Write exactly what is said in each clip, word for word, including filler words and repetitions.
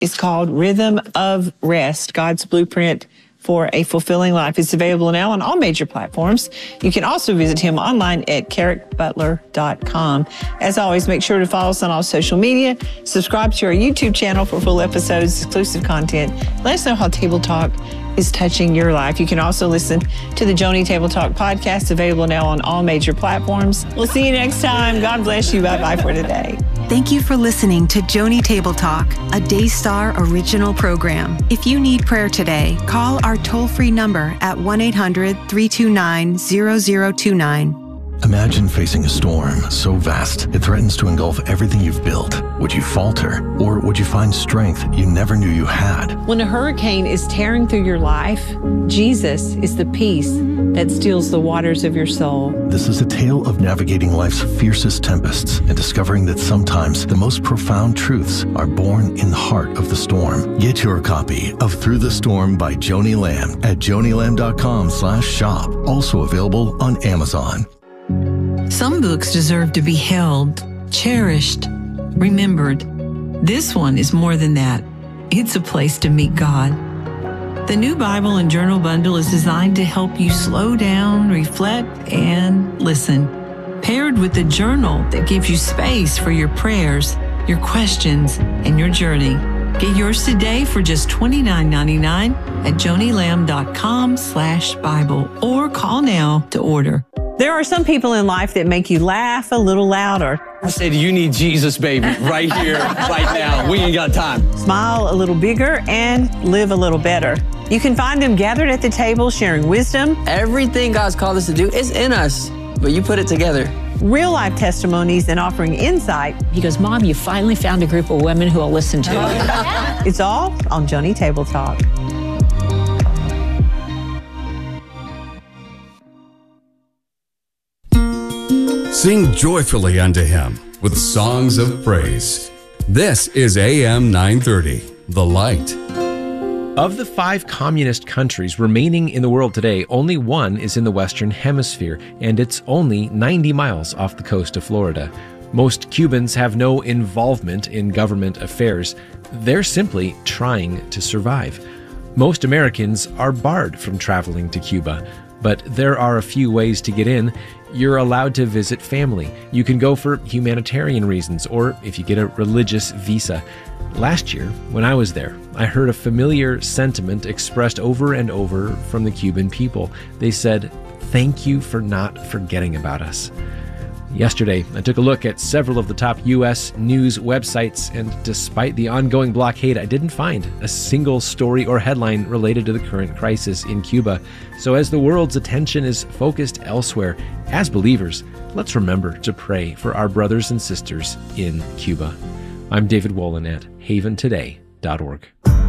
is called Rhythm of Rest, God's Blueprint for a Fulfilling Life. It's available now on all major platforms. You can also visit him online at carrick butler dot com. As always, make sure to follow us on all social media. Subscribe to our YouTube channel for full episodes, exclusive content. Let us know how Table Talk is touching your life. You can also listen to the Joni Table Talk podcast, available now on all major platforms. We'll see you next time. God bless you. Bye-bye for today. Thank you for listening to Joni Table Talk, a Daystar original program. If you need prayer today, call our toll-free number at one eight hundred, three two nine, zero zero two nine. Imagine facing a storm so vast it threatens to engulf everything you've built. Would you falter, or would you find strength you never knew you had? When a hurricane is tearing through your life, Jesus is the peace that stills the waters of your soul. This is a tale of navigating life's fiercest tempests and discovering that sometimes the most profound truths are born in the heart of the storm. Get your copy of Through the Storm by Joni Lamb at joni lamb dot com slash shop. Also available on Amazon. Some books deserve to be held, cherished, remembered. This one is more than that. It's a place to meet God. The new Bible and Journal Bundle is designed to help you slow down, reflect, and listen. Paired with the journal that gives you space for your prayers, your questions, and your journey. Get yours today for just twenty-nine ninety-nine at joni lamb dot com slash Bible or call now to order. There are some people in life that make you laugh a little louder. I said, you need Jesus, baby, right here, right now. We ain't got time. Smile a little bigger and live a little better. You can find them gathered at the table sharing wisdom. Everything God's called us to do is in us, but you put it together. Real life testimonies and offering insight. He goes, Mom, you finally found a group of women who will listen to you. It's all on Joni Table Talk. Sing joyfully unto him with songs of praise. This is A M nine thirty, The Light. Of the five communist countries remaining in the world today, only one is in the Western Hemisphere, and it's only ninety miles off the coast of Florida. Most Cubans have no involvement in government affairs. They're simply trying to survive. Most Americans are barred from traveling to Cuba, but there are a few ways to get in. You're allowed to visit family. You can go for humanitarian reasons, or if you get a religious visa. Last year, when I was there, I heard a familiar sentiment expressed over and over from the Cuban people. They said, "Thank you for not forgetting about us." Yesterday, I took a look at several of the top U S news websites, and despite the ongoing blockade, I didn't find a single story or headline related to the current crisis in Cuba. So as the world's attention is focused elsewhere, as believers, let's remember to pray for our brothers and sisters in Cuba. I'm David Wolin at haven today dot org.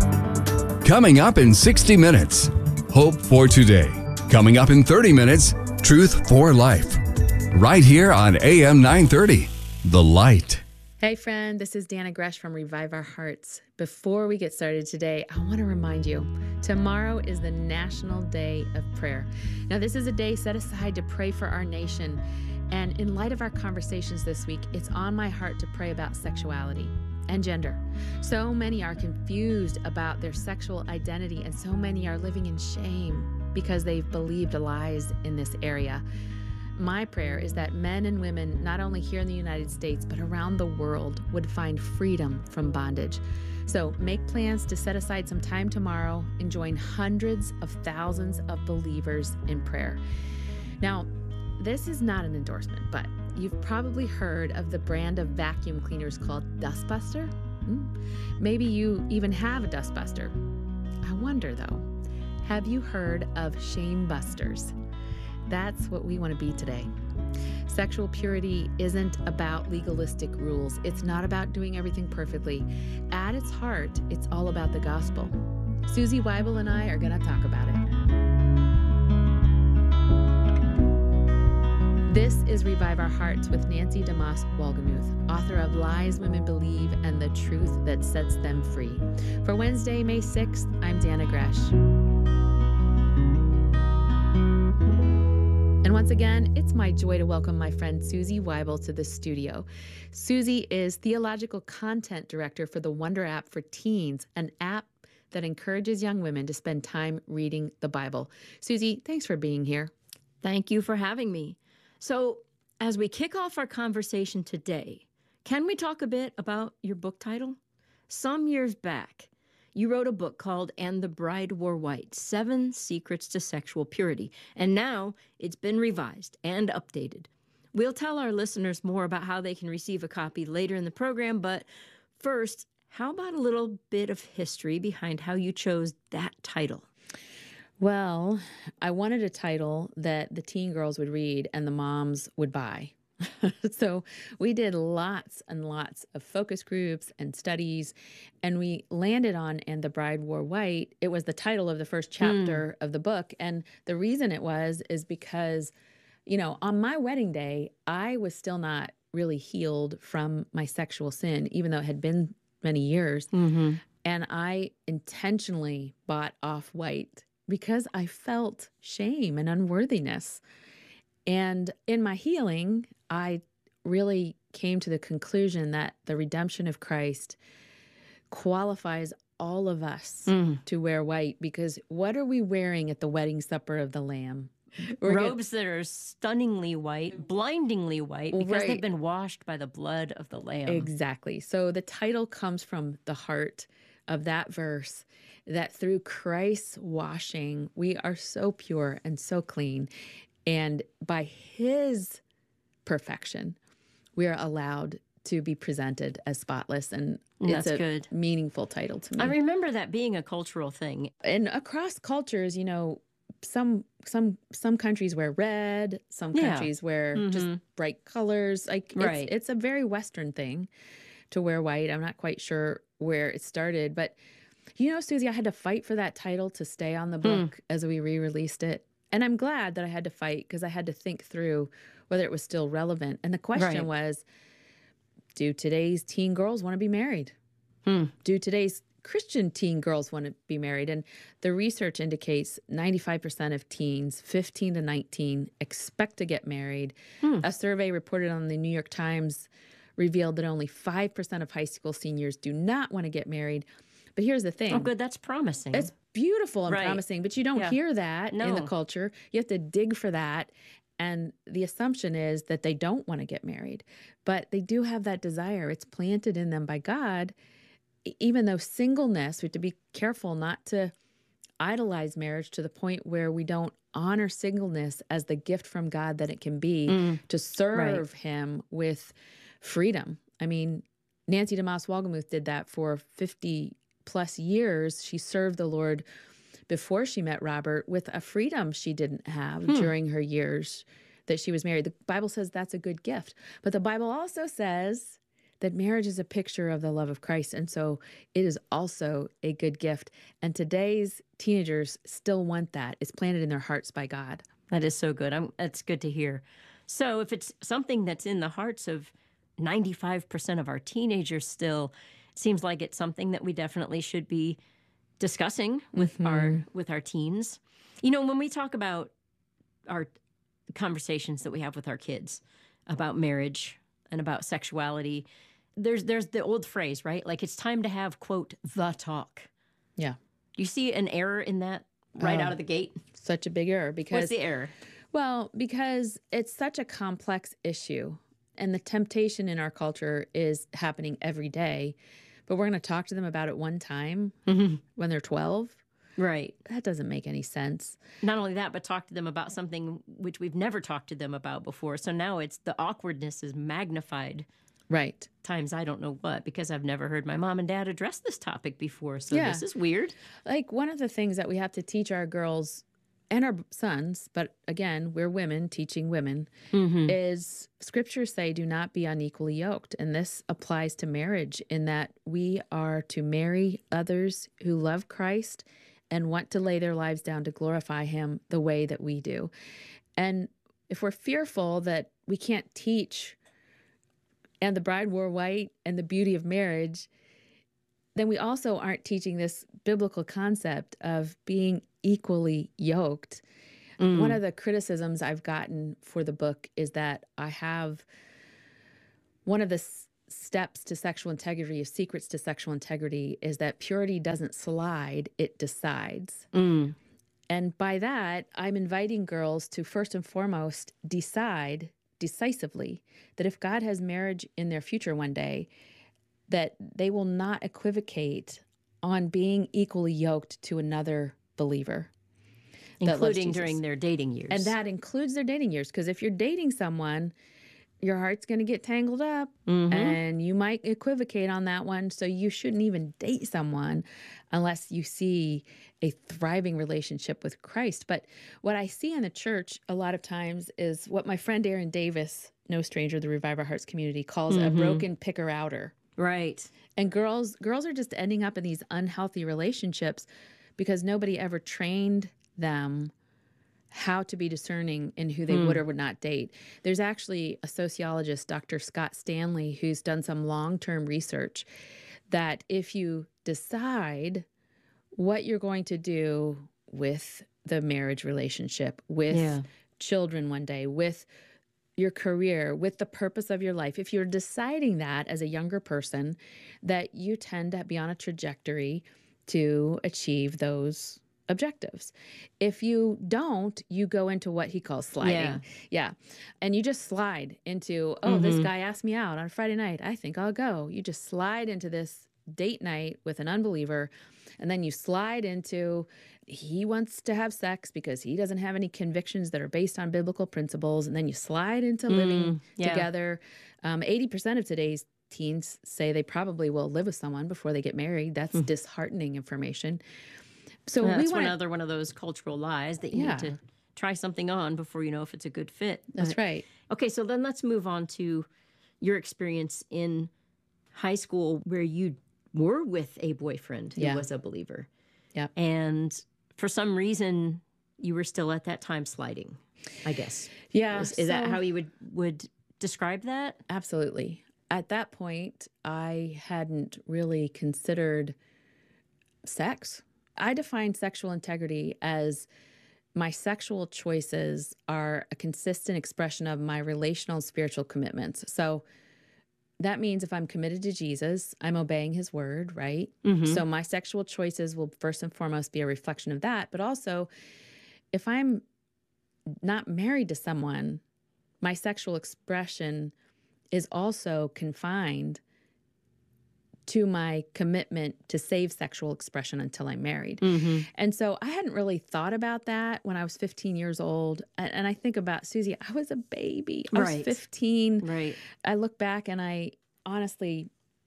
Coming up in sixty minutes, Hope for Today. Coming up in thirty minutes, Truth for Life. Right here on A M nine thirty, The Light. Hey friend, this is Dana Gresh from Revive Our Hearts. Before we get started today, I want to remind you, tomorrow is the National Day of Prayer. Now this is a day set aside to pray for our nation. And in light of our conversations this week, it's on my heart to pray about sexuality and gender. So many are confused about their sexual identity, and so many are living in shame because they've believed lies in this area. My prayer is that men and women, not only here in the United States, but around the world, would find freedom from bondage. So make plans to set aside some time tomorrow and join hundreds of thousands of believers in prayer. Now, this is not an endorsement, but you've probably heard of the brand of vacuum cleaners called Dustbuster. Hmm? Maybe you even have a Dustbuster. I wonder though, have you heard of Shame Busters? That's what we want to be today. Sexual purity isn't about legalistic rules. It's not about doing everything perfectly. At its heart, it's all about the gospel. Susie Weibel and I are going to talk about it. This is Revive Our Hearts with Nancy DeMoss Wolgemuth, author of Lies Women Believe and the Truth That Sets Them Free. For Wednesday, May sixth, I'm Dana Gresh. And And once again, it's my joy to welcome my friend Susie Weibel to the studio. Susie is Theological Content Director for the Wonder App for Teens, an app that encourages young women to spend time reading the Bible. Susie, thanks for being here. Thank you for having me. So, as we kick off our conversation today, can we talk a bit about your book title? Some years back, you wrote a book called And the Bride Wore White, Seven Secrets to Sexual Purity. And now it's been revised and updated. We'll tell our listeners more about how they can receive a copy later in the program, but first, how about a little bit of history behind how you chose that title? Well, I wanted a title that the teen girls would read and the moms would buy. So we did lots and lots of focus groups and studies, and we landed on And the Bride Wore White. It was the title of the first chapter mm. of the book. And the reason it was is because, you know, on my wedding day, I was still not really healed from my sexual sin, even though it had been many years. Mm-hmm. And I intentionally bought off-white because I felt shame and unworthiness. And in my healing, I really came to the conclusion that the redemption of Christ qualifies all of us mm. to wear white, because what are we wearing at the wedding supper of the Lamb? We're Robes gonna... that are stunningly white, blindingly white, because right. they've been washed by the blood of the Lamb. Exactly. So the title comes from the heart of that verse, that through Christ's washing, we are so pure and so clean. And by his perfection, we are allowed to be presented as spotless. And it's That's a good. meaningful title to me. I remember that being a cultural thing. And across cultures, you know, some some some countries wear red, some Yeah. countries wear Mhm. just bright colors. Like Right. it's, it's a very Western thing to wear white. I'm not quite sure where it started, but you know, Susie, I had to fight for that title to stay on the book as we re-released it. And I'm glad that I had to fight, because I had to think through whether it was still relevant. And the question Right. was, do today's teen girls want to be married? Hmm. Do today's Christian teen girls want to be married? And the research indicates ninety-five percent of teens, fifteen to nineteen, expect to get married. Hmm. A survey reported on the New York Times revealed that only five percent of high school seniors do not want to get married. But here's the thing. Oh, good. That's promising. It's beautiful and Right. promising, but you don't Yeah. hear that No. in the culture. You have to dig for that. And the assumption is that they don't want to get married, but they do have that desire. It's planted in them by God. E- Even though singleness, we have to be careful not to idolize marriage to the point where we don't honor singleness as the gift from God that it can be Mm. to serve Right. him with freedom. I mean, Nancy DeMoss Wolgemuth did that for fifty plus years. She served the Lord before she met Robert with a freedom she didn't have Hmm. during her years that she was married. The Bible says that's a good gift. But the Bible also says that marriage is a picture of the love of Christ. And so it is also a good gift. And today's teenagers still want that. It's planted in their hearts by God. That is so good. I'm, that's good to hear. So if it's something that's in the hearts of ninety-five percent of our teenagers still, it seems like it's something that we definitely should be discussing with Mhm. our with our teens. You know, when we talk about our conversations that we have with our kids about marriage and about sexuality, there's there's the old phrase, right? Like, it's time to have, quote, the talk. Yeah. Do you see an error in that right Oh. out of the gate? Such a big error because What's the error? Well, because it's such a complex issue, and the temptation in our culture is happening every day. But we're going to talk to them about it one time when they're twelve. Right. That doesn't make any sense. Not only that, but talk to them about something which we've never talked to them about before. So now it's the awkwardness is magnified. Right. Times I don't know what, because I've never heard my mom and dad address this topic before. So Yeah. this is weird. Like, one of the things that we have to teach our girls and our sons, but again, we're women teaching women, Mhm. is scriptures say do not be unequally yoked. And this applies to marriage in that we are to marry others who love Christ and want to lay their lives down to glorify him the way that we do. And if we're fearful that we can't teach And the Bride Wore White and the beauty of marriage, then we also aren't teaching this biblical concept of being equally yoked. Mm. One of the criticisms I've gotten for the book is that I have one of the s- steps to sexual integrity, secrets to sexual integrity, is that purity doesn't slide, it decides. Mm. And by that, I'm inviting girls to first and foremost decide decisively that if God has marriage in their future one day, that they will not equivocate on being equally yoked to another believer. Including during their dating years. And that includes their dating years. Because if you're dating someone, your heart's going to get tangled up, mm-hmm. and you might equivocate on that one. So you shouldn't even date someone unless you see a thriving relationship with Christ. But what I see in the church a lot of times is what my friend Aaron Davis, no stranger to the Revive Our Hearts community, calls mm-hmm. a broken picker-outer. Right. And girls, girls are just ending up in these unhealthy relationships because nobody ever trained them how to be discerning in who they hmm. would or would not date. There's actually a sociologist, Doctor Scott Stanley, who's done some long-term research that if you decide what you're going to do with the marriage relationship, with yeah. children one day, with your career, with the purpose of your life, if you're deciding that as a younger person, that you tend to be on a trajectory to achieve those objectives. If you don't, you go into what he calls sliding. Yeah. yeah. And you just slide into, oh, mm-hmm. this guy asked me out on a Friday night. I think I'll go. You just slide into this date night with an unbeliever. And then you slide into, he wants to have sex because he doesn't have any convictions that are based on biblical principles. And then you slide into mm, living yeah. together. Um, eighty percent of today's teens say they probably will live with someone before they get married. That's mm. disheartening information. So well, we that's want another one of those cultural lies that you yeah. need to try something on before you know if it's a good fit. That's but, right. Okay, so then let's move on to your experience in high school where you were with a boyfriend who yeah. was a believer. Yeah. And for some reason, you were still at that time sliding, I guess. Yeah. Is, is so, that how you would, would describe that? Absolutely. At that point, I hadn't really considered sex. I define sexual integrity as my sexual choices are a consistent expression of my relational and spiritual commitments. So that means if I'm committed to Jesus, I'm obeying his word, right? Mm-hmm. So my sexual choices will first and foremost be a reflection of that. But also, if I'm not married to someone, my sexual expression is also confined to my commitment to save sexual expression until I'm married. Mm-hmm. And so I hadn't really thought about that when I was fifteen years old. And, and I think about, Susie, I was a baby. I right. was fifteen. Right. I look back and I honestly,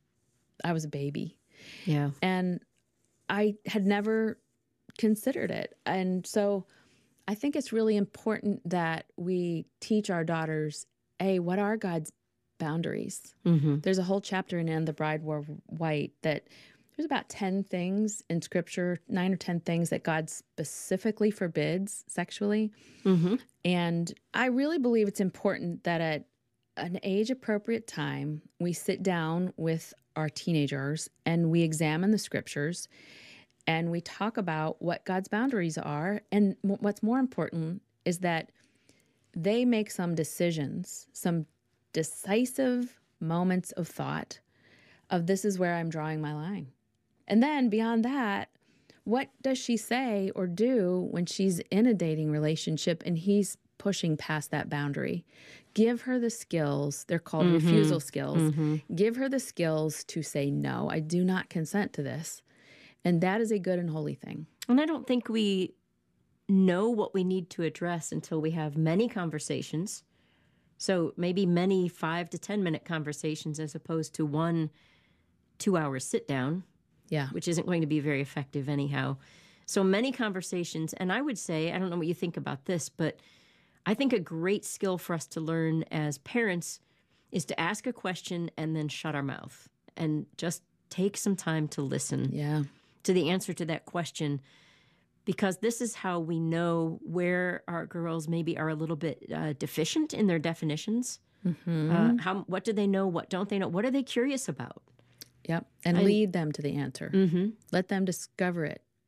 I was a baby. Yeah. And I had never considered it. And so I think it's really important that we teach our daughters, A, what are God's boundaries? Mm-hmm. There's a whole chapter in And the Bride Wore White that there's about ten things in Scripture, nine or ten things that God specifically forbids sexually. Mm-hmm. And I really believe it's important that at an age-appropriate time, we sit down with our teenagers and we examine the Scriptures and we talk about what God's boundaries are. And m- what's more important is that they make some decisions, some decisive moments of thought of this is where I'm drawing my line. And then beyond that, what does she say or do when she's in a dating relationship and he's pushing past that boundary? Give her the skills. They're called mm-hmm. refusal skills. Mm-hmm. Give her the skills to say, no, I do not consent to this. And that is a good and holy thing. And I don't think we know what we need to address until we have many conversations. So maybe many five to ten minute conversations as opposed to one two hour sit down. Yeah. Which isn't going to be very effective anyhow. So many conversations. And I would say, I don't know what you think about this, but I think a great skill for us to learn as parents is to ask a question and then shut our mouth and just take some time to listen yeah. to the answer to that question. Because this is how we know where our girls maybe are a little bit uh, deficient in their definitions. Mm-hmm. Uh, how what do they know? What don't they know? What are they curious about? Yep. And I, lead them to the answer. Mm-hmm. Let them discover it.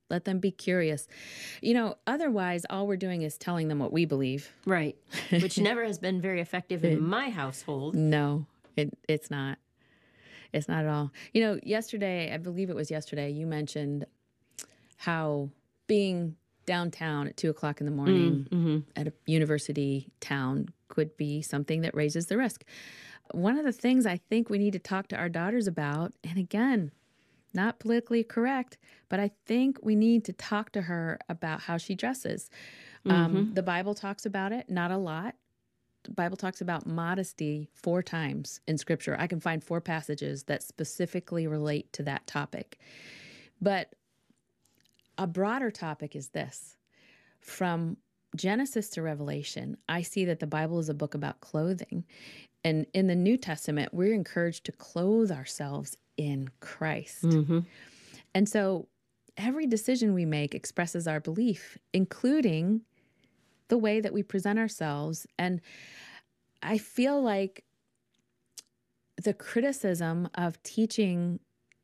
Let them be curious. You know, otherwise, all we're doing is telling them what we believe. Right. Which never has been very effective in my household. No, it, it's not. It's not at all. You know, yesterday, I believe it was yesterday, you mentioned how being downtown at two o'clock in the morning Mm-hmm. at a university town could be something that raises the risk. One of the things I think we need to talk to our daughters about, and again, not politically correct, but I think we need to talk to her about how she dresses. Um, Mhm. the Bible talks about it, not a lot. The Bible talks about modesty four times in Scripture. I can find four passages that specifically relate to that topic. But a broader topic is this. From Genesis to Revelation, I see that the Bible is a book about clothing. And in the New Testament, we're encouraged to clothe ourselves in Christ. Mm-hmm. And so every decision we make expresses our belief, including the way that we present ourselves. And I feel like the criticism of teaching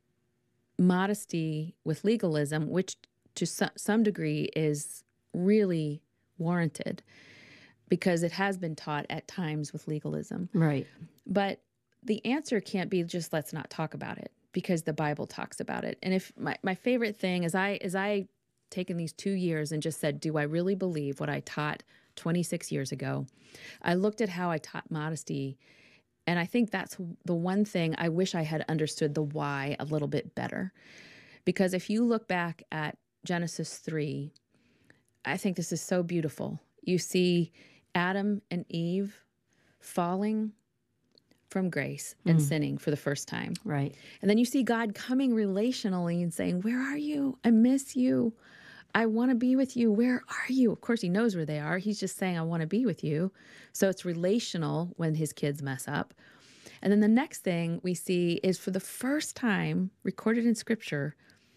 modesty with legalism, which to so- some degree is really warranted because it has been taught at times with legalism. Right. But the answer can't be just let's not talk about it because the Bible talks about it. And if my, my favorite thing is I as I taken these two years and just said, do I really believe what I taught twenty-six years ago? I looked at how I taught modesty, and I think that's the one thing I wish I had understood the why a little bit better. Because if you look back at Genesis three, I think this is so beautiful. You see Adam and Eve falling from grace and Mm. sinning for the first time. Right. And then you see God coming relationally and saying, where are you? I miss you. I want to be with you. Where are you? Of course, he knows where they are. He's just saying, I want to be with you. So it's relational when his kids mess up. And then the next thing we see is for the first time recorded in Scripture,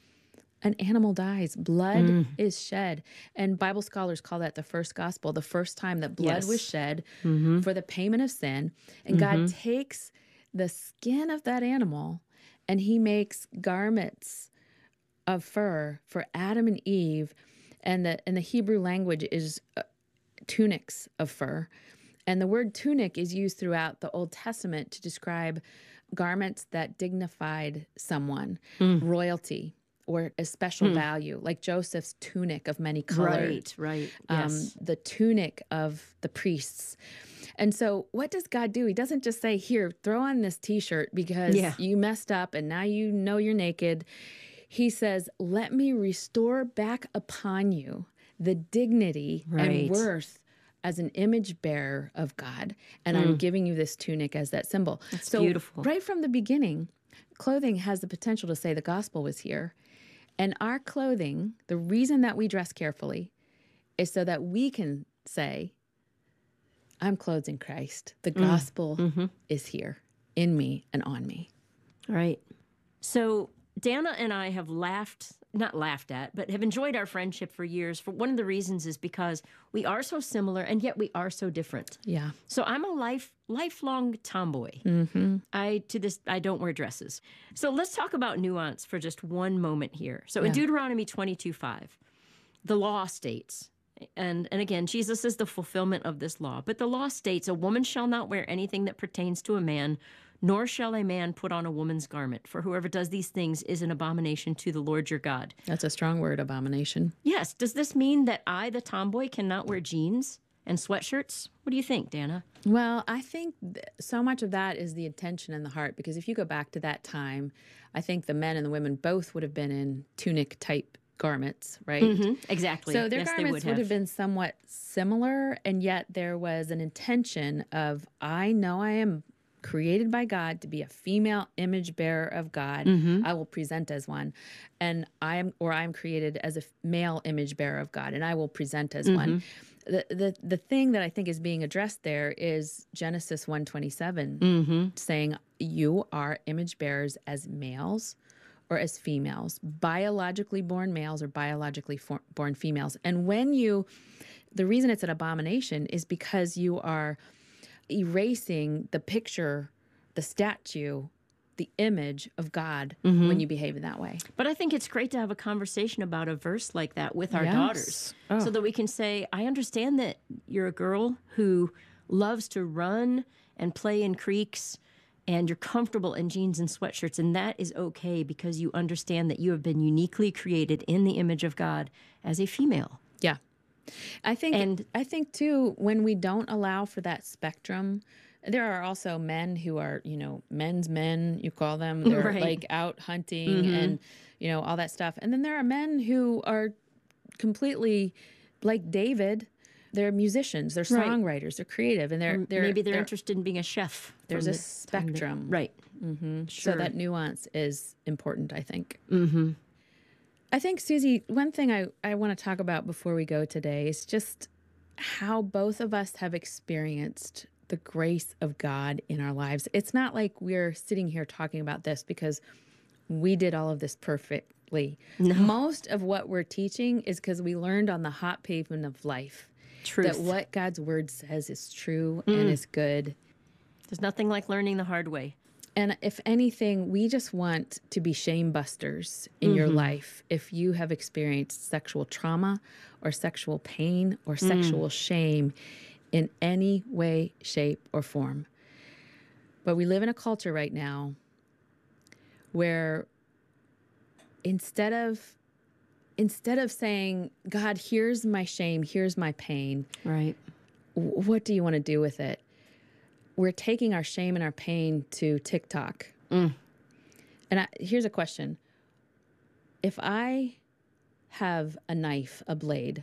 an animal dies. Blood Mm. is shed. And Bible scholars call that the first gospel, the first time that blood Yes. was shed Mhm. for the payment of sin. And God Mhm. takes the skin of that animal and he makes garments of fur for Adam and Eve. And the, and the Hebrew language is uh, tunics of fur. And the word tunic is used throughout the Old Testament to describe garments that dignified someone, royalty, or a special Hmm. value, like Joseph's tunic of many colors. Right, right. Um, Yes. the tunic of the priests. And so what does God do? He doesn't just say, here, throw on this T-shirt because Yeah. you messed up and now you know you're naked. He says, let me restore back upon you the dignity Right. and worth as an image bearer of God. And I'm Mm. giving you this tunic as that symbol. That's so beautiful. right from the beginning, clothing has the potential to say the gospel was here. And our clothing, the reason that we dress carefully is so that we can say, I'm clothed in Christ. The Mm. gospel Mhm. is here in me and on me. Right. So Dana and I have laughed, not laughed at, but have enjoyed our friendship for years. For one of the reasons is because we are so similar and yet we are so different. Yeah. So I'm a life lifelong tomboy. Mm-hmm. I to this I don't wear dresses. So let's talk about nuance for just one moment here. So in Yeah. Deuteronomy twenty-two five, the law states, and and again, Jesus is the fulfillment of this law, but the law states a woman shall not wear anything that pertains to a man, nor shall a man put on a woman's garment, for whoever does these things is an abomination to the Lord your God. That's a strong word, abomination. Yes. Does this mean that I, the tomboy, cannot wear jeans and sweatshirts? What do you think, Dana? Well, I think th- so much of that is the intention and the heart, because if you go back to that time, I think the men and the women both would have been in tunic type garments, right? Mhm, exactly. So their Yes, they garments would would have. have been somewhat similar, and yet there was an intention of, I know I am created by God to be a female image bearer of God. Mhm. I will present as one. And I am, or I am created as a f- male image bearer of God, and I will present as one. The, the the thing that I think is being addressed there is Genesis one twenty-seven, Mhm. saying you are image bearers as males or as females, biologically born males or biologically for, born females. And when you, the reason it's an abomination is because you are erasing the picture, the statue the image of God Mhm. when you behave in that way. But I think it's great to have a conversation about a verse like that with our Yes. daughters Oh. so that we can say, I understand that you're a girl who loves to run and play in creeks and you're comfortable in jeans and sweatshirts, and that is okay because you understand that you have been uniquely created in the image of God as a female. Yeah. I think and I think too, when we don't allow for that spectrum, there are also men who are, you know, men's men, you call them. They're Right. like out hunting Mhm. and, you know, all that stuff. And then there are men who are completely like David. They're musicians, they're Right. songwriters, they're creative, and they're, Or they're maybe they're, they're- interested in being a chef. There's from a the time that- spectrum. right. hmm Sure. So that nuance is important, I think. Mm-hmm. I think, Susie, one thing I, I want to talk about before we go today is just how both of us have experienced the grace of God in our lives. It's not like we're sitting here talking about this because we did all of this perfectly. No. Most of what we're teaching is because we learned on the hot pavement of life Truth. that what God's word says is true Mm. and is good. There's nothing like learning the hard way. And if anything, we just want to be shame busters in your Mhm. life. If you have experienced sexual trauma or sexual pain or Mm. sexual shame in any way, shape, or form. But we live in a culture right now where instead of instead of saying, God, here's my shame, here's my pain. Right. w- What do you want to do with it? We're taking our shame and our pain to TikTok. Mm. And I, here's a question. If I have a knife, a blade,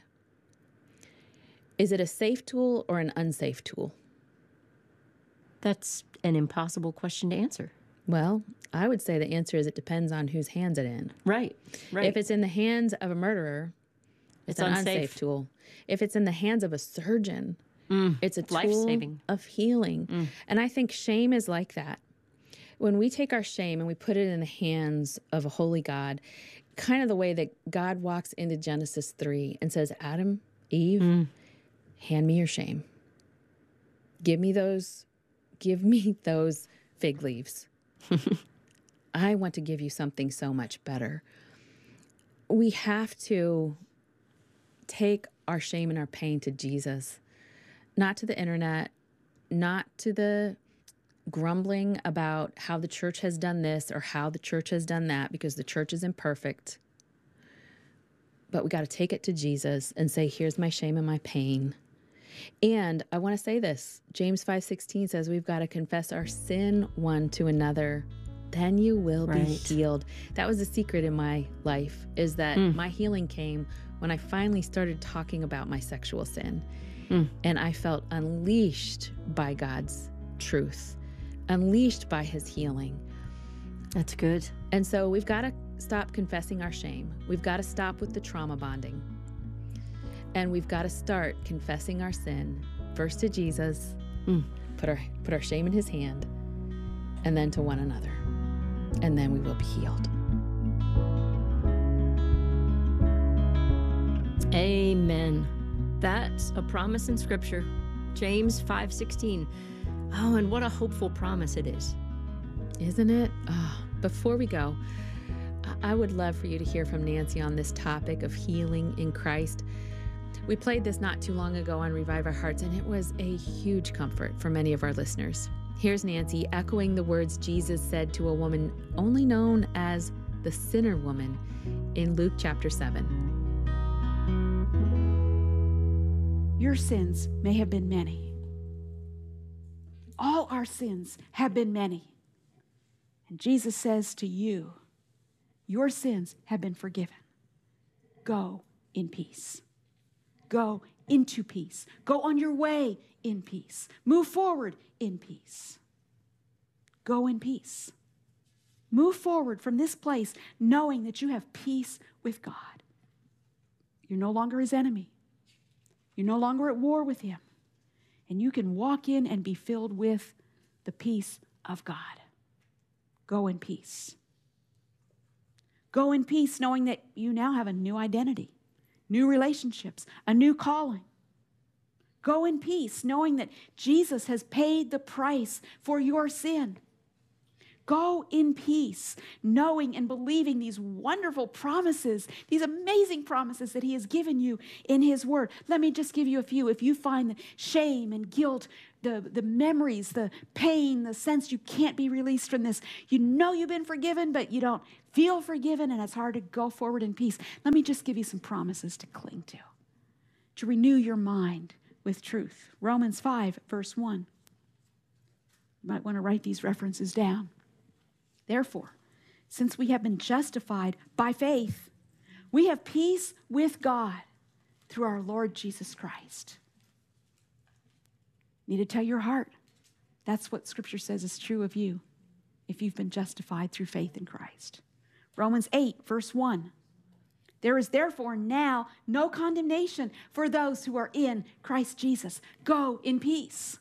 is it a safe tool or an unsafe tool? That's an impossible question to answer. Well, I would say the answer is it depends on whose hands it's in. Right, right. If it's in the hands of a murderer, it's, It's an unsafe. unsafe tool. If it's in the hands of a surgeon, Mm. it's a tool Life-saving. of healing. Mm. And I think shame is like that. When we take our shame and we put it in the hands of a holy God, kind of the way that God walks into Genesis three and says, Adam, Eve, Mm. hand me your shame. Give me those, give me those fig leaves. I want to give you something so much better. We have to take our shame and our pain to Jesus, not to the internet, not to the grumbling about how the church has done this or how the church has done that, because the church is imperfect. But we got to take it to Jesus and say, here's my shame and my pain. And I want to say this. James five sixteen says we've got to confess our sin one to another. Then you will be Right. healed. That was the secret in my life, is that Mm. my healing came when I finally started talking about my sexual sin. Mm. And I felt unleashed by God's truth, unleashed by his healing. That's good. And so we've got to stop confessing our shame. We've got to stop with the trauma bonding. And we've got to start confessing our sin, first to Jesus, Mm. put our put our shame in his hand, and then to one another. And then we will be healed. Amen. That's a promise in Scripture. James five sixteen. Oh, and what a hopeful promise it is. Isn't it? Oh, before we go, I- I would love for you to hear from Nancy on this topic of healing in Christ. We played this not too long ago on Revive Our Hearts, and it was a huge comfort for many of our listeners. Here's Nancy echoing the words Jesus said to a woman only known as the sinner woman in Luke chapter seven. Your sins may have been many. All our sins have been many. And Jesus says to you, your sins have been forgiven. Go in peace. Go into peace. Go on your way in peace. Move forward in peace. Go in peace. Move forward from this place knowing that you have peace with God. You're no longer his enemy. You're no longer at war with him. And you can walk in and be filled with the peace of God. Go in peace. Go in peace knowing that you now have a new identity, new relationships, a new calling. Go in peace knowing that Jesus has paid the price for your sin. Go in peace, knowing and believing these wonderful promises, these amazing promises that he has given you in his word. Let me just give you a few. If you find the shame and guilt, the, the memories, the pain, the sense you can't be released from this, you know you've been forgiven, but you don't feel forgiven, and it's hard to go forward in peace. Let me just give you some promises to cling to, to renew your mind with truth. Romans five, verse one. You might want to write these references down. Therefore, since we have been justified by faith, we have peace with God through our Lord Jesus Christ. You need to tell your heart. That's what Scripture says is true of you if you've been justified through faith in Christ. Romans eight, verse one. There is therefore now no condemnation for those who are in Christ Jesus. Go in peace.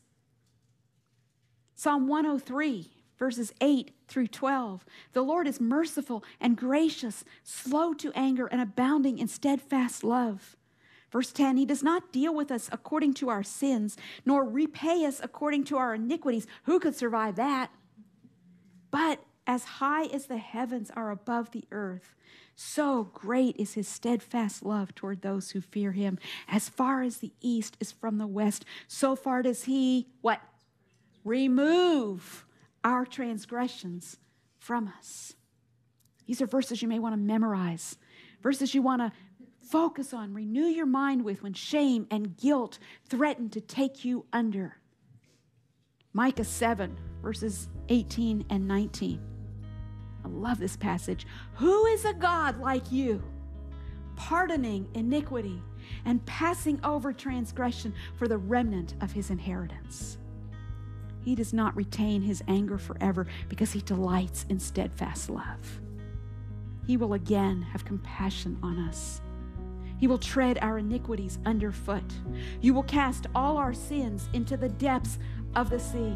Psalm one oh three, verses eight through twelve. The Lord is merciful and gracious, slow to anger and abounding in steadfast love. Verse ten, he does not deal with us according to our sins, nor repay us according to our iniquities. Who could survive that? But as high as the heavens are above the earth, so great is his steadfast love toward those who fear him. As far as the east is from the west, so far does he, what? Remove our transgressions from us. These are verses you may want to memorize, verses you want to focus on, renew your mind with when shame and guilt threaten to take you under. Micah seven, verses eighteen and nineteen. I love this passage. Who is a God like you, pardoning iniquity and passing over transgression for the remnant of his inheritance? He does not retain his anger forever because he delights in steadfast love. He will again have compassion on us. He will tread our iniquities underfoot. You will cast all our sins into the depths of the sea.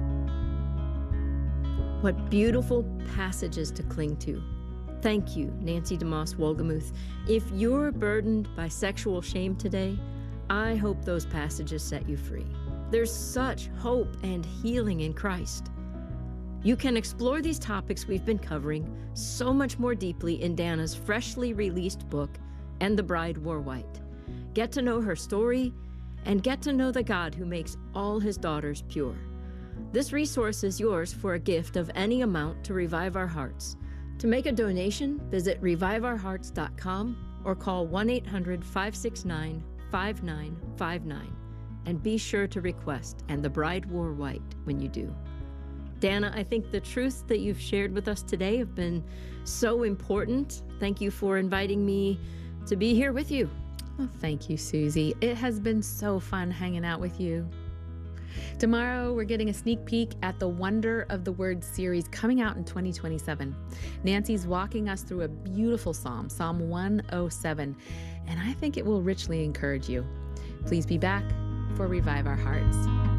What beautiful passages to cling to. Thank you, Nancy DeMoss Wolgemuth. If you're burdened by sexual shame today, I hope those passages set you free. There's such hope and healing in Christ. You can explore these topics we've been covering so much more deeply in Dana's freshly released book, And the Bride Wore White. Get to know her story and get to know the God who makes all his daughters pure. This resource is yours for a gift of any amount to Revive Our Hearts. To make a donation, visit revive our hearts dot com or call one eight hundred, five six nine, five nine five nine. And be sure to request And the Bride Wore White when you do. Dana, I think the truths that you've shared with us today have been so important. Thank you for inviting me to be here with you. Well, thank you, Susie. It has been so fun hanging out with you. Tomorrow, we're getting a sneak peek at the Wonder of the Word series coming out in twenty twenty-seven. Nancy's walking us through a beautiful psalm, Psalm one oh seven, and I think it will richly encourage you. Please be back for Revive Our Hearts.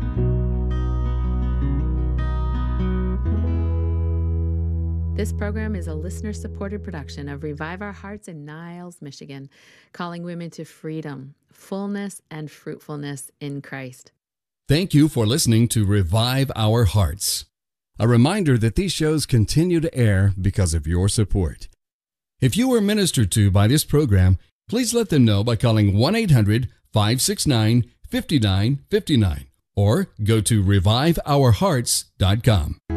This program is a listener-supported production of Revive Our Hearts in Niles, Michigan, calling women to freedom, fullness, and fruitfulness in Christ. Thank you for listening to Revive Our Hearts. A reminder that these shows continue to air because of your support. If you were ministered to by this program, please let them know by calling one eight hundred, five six nine, five nine five nine or go to revive our hearts dot com.